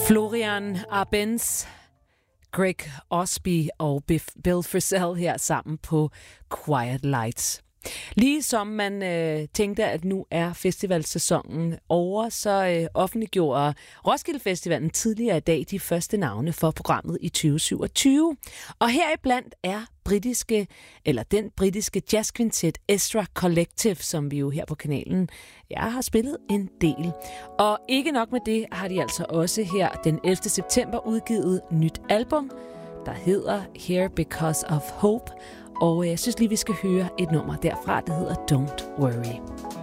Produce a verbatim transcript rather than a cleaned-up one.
Florian Arbenz, Greg Osby og Bill Frisell her sammen på Quiet Lights. Lige som man øh, tænkte, at nu er festivalsæsonen over, så øh, offentliggjorde Roskilde Festivalen tidligere i dag de første navne for programmet i tyve syvogtyve. Og heriblandt er britiske, eller den britiske jazzkvintet Estra Collective, som vi jo her på kanalen ja, har spillet en del. Og ikke nok med det, har de altså også her den ellevte september udgivet nyt album, der hedder Here Because of Hope. Og jeg synes lige, vi skal høre et nummer derfra, der hedder Don't Worry.